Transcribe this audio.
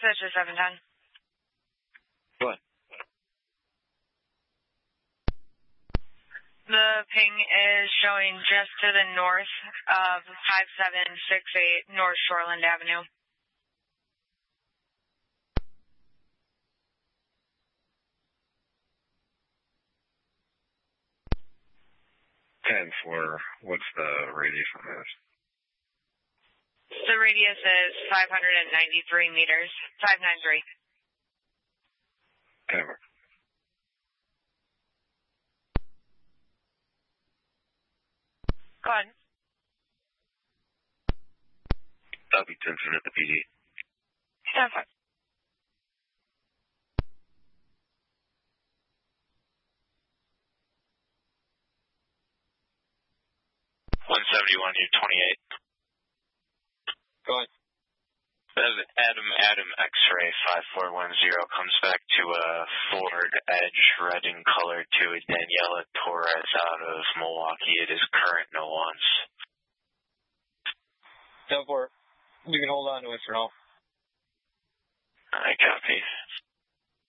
Switch to 710. What? The ping is showing just to the north of 5768 North Shoreland Avenue. And for what's the radius on this? The radius is 593 meters. 593. Ever. Go ahead. That'll be 10 at the PD. Stand by. 171, you're 28. Go ahead. Adam X-ray 5410 comes back to a Ford Edge red in color to a Daniela Torres out of Milwaukee. It is current, no wants. 10-4. You can hold on to it for now. I copy.